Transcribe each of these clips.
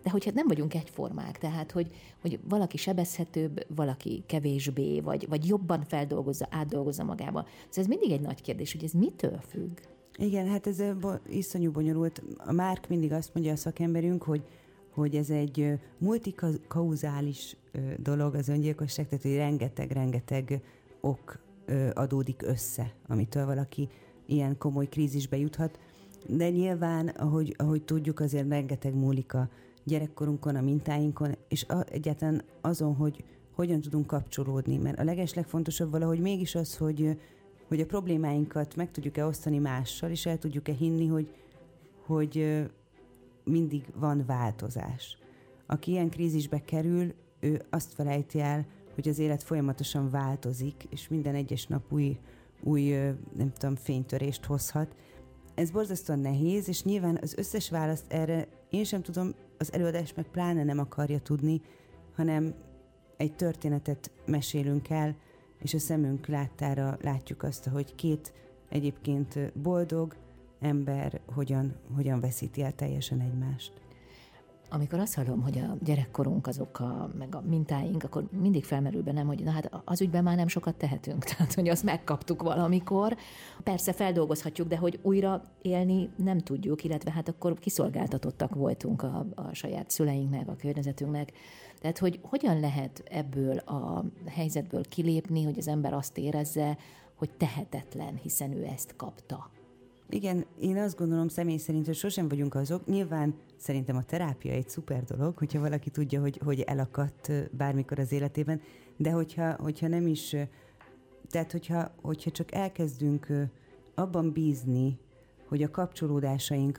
de hogyha nem vagyunk egyformák, tehát, hogy valaki sebezhetőbb, valaki kevésbé, vagy jobban feldolgozza, átdolgozza magába. Szóval ez mindig egy nagy kérdés, hogy ez mitől függ? Igen, hát ez iszonyú bonyolult. A Márk mindig azt mondja, a szakemberünk, hogy ez egy multikauzális dolog az öngyilkosság, tehát hogy rengeteg ok adódik össze, amitől valaki ilyen komoly krízisbe juthat. De nyilván, ahogy tudjuk, azért rengeteg múlik a gyerekkorunkon, a mintáinkon, és egyáltalán azon, hogy hogyan tudunk kapcsolódni. Mert a legeslegfontosabb valahogy mégis az, hogy a problémáinkat meg tudjuk-e osztani mással, és el tudjuk-e hinni, hogy mindig van változás. Aki ilyen krízisbe kerül, ő azt felejti el, hogy az élet folyamatosan változik, és minden egyes nap új nem tudom, fénytörést hozhat. Ez borzasztóan nehéz, és nyilván az összes választ erre én sem tudom, az előadás meg pláne nem akarja tudni, hanem egy történetet mesélünk el, és a szemünk láttára látjuk azt, hogy két egyébként boldog ember hogyan veszíti el teljesen egymást. Amikor azt hallom, hogy a gyerekkorunk meg a mintáink, akkor mindig felmerül bennem, hogy na hát az ügyben már nem sokat tehetünk. Tehát, hogy azt megkaptuk valamikor. Persze feldolgozhatjuk, de hogy újra élni nem tudjuk, illetve hát akkor kiszolgáltatottak voltunk a saját szüleinknek, a környezetünknek. Tehát, hogy hogyan lehet ebből a helyzetből kilépni, hogy az ember azt érezze, hogy tehetetlen, hiszen ő ezt kapta. Igen, én azt gondolom személy szerint, hogy sosem vagyunk azok. Nyilván szerintem a terápia egy szuper dolog, hogyha valaki tudja, hogy elakadt bármikor az életében, de hogyha nem is, tehát hogyha csak elkezdünk abban bízni, hogy a kapcsolódásaink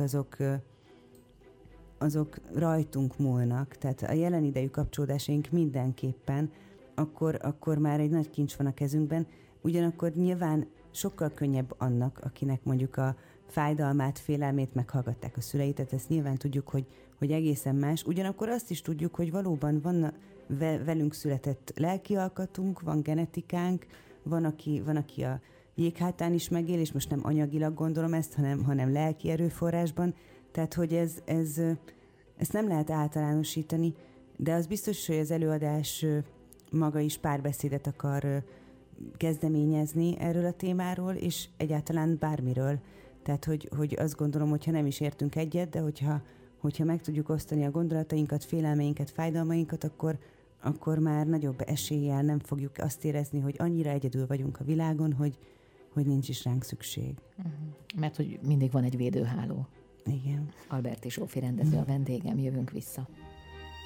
azok rajtunk múlnak, tehát a jelen idejű kapcsolódásaink mindenképpen, akkor már egy nagy kincs van a kezünkben. Ugyanakkor nyilván sokkal könnyebb annak, akinek mondjuk a fájdalmát, félelmét meghallgatták a szüleit, tehát ezt nyilván tudjuk, hogy egészen más. Ugyanakkor azt is tudjuk, hogy valóban van velünk született lelki alkatunk, van genetikánk, van, aki a jéghátán is megél, és most nem anyagilag gondolom ezt, hanem lelki erőforrásban. Tehát, hogy ezt nem lehet általánosítani, de az biztos, hogy az előadás maga is párbeszédet akar kezdeményezni erről a témáról, és egyáltalán bármiről. Tehát, hogy azt gondolom, hogyha nem is értünk egyet, de hogyha meg tudjuk osztani a gondolatainkat, félelmeinket, fájdalmainkat, akkor már nagyobb eséllyel nem fogjuk azt érezni, hogy annyira egyedül vagyunk a világon, hogy nincs is ránk szükség. Mert hogy mindig van egy védőháló. Igen. Alberti Zsófi rendező a vendégem, jövünk vissza.